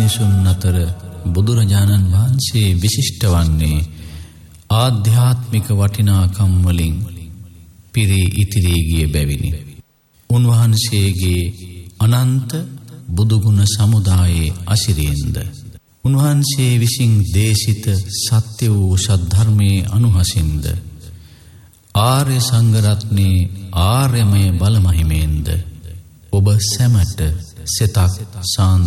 මිනිසුන් අතර බුදුරජාණන් වහන්සේ විශිෂ්ට වන්නේ ආධ්‍යාත්මික වටිනාකම් වලින් පිරී ඉතිරී ගිය බැවිනි. උන්වහන්සේගේ අනන්ත බුදුගුණ සමුදායේ අසිරියෙන්ද උන්වහන්සේ විසින් දේශිත සත්‍ය වූ සද්ධර්මයේ අනුහසින්ද ආර්ය සංඝරත්නයේ ආර්යමය බලමහිමෙන්ද ඔබ සැමට සෙතක් සාන්ද